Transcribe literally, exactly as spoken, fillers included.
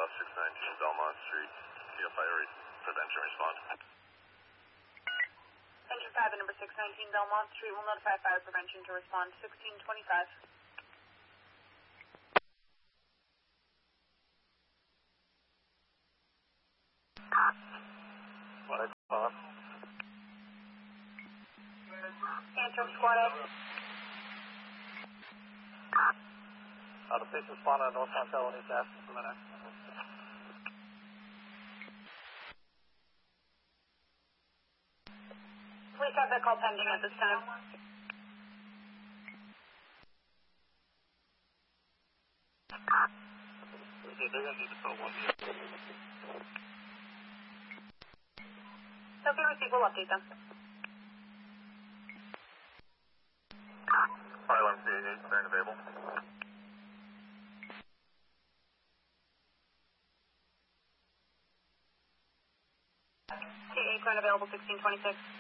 six nineteen Belmont Street. C F I prevention respond. Engine five at number six nineteen Belmont Street will notify fire prevention to respond sixteen twenty-five. What I call? Answer squad up. Uh, the police respond on North Montello needs to ask for a minute. Police have their call pending at this time. Yeah, they're going to need to call one. Okay, receive, we'll update them. Fire alarm C eight, current available. C eight, current available sixteen twenty-six.